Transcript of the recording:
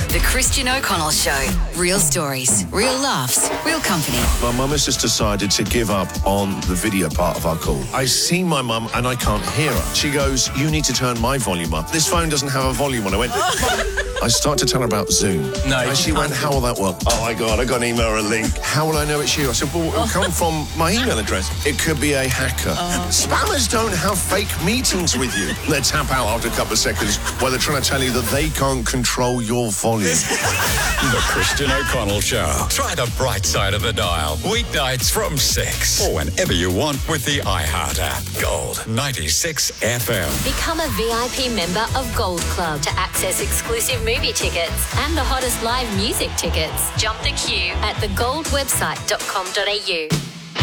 The Christian O'Connell Show. Real stories, real laughs, real company. My mum has just decided to give up on the video part of our call. I see my mum and I can't hear her. She goes, you need to turn my volume up. This phone doesn't have a volume on. I went... I start to tell her about Zoom. No. And she went, how will that work? Oh my God, I got an email or a link. How will I know it's you? I said, well, it'll come from my email address. It could be a hacker. Spammers don't have fake meetings with you. They tap out after a couple of seconds while they're trying to tell you that they can't control your volume. The Christian O'Connell Show. Try the bright side of the dial. Weeknights from 6. Or whenever you want with the iHeart app. Gold 96 FM. Become a VIP member of Gold Club to access exclusive movie tickets and the hottest live music tickets. Jump the queue at thegoldwebsite.com.au.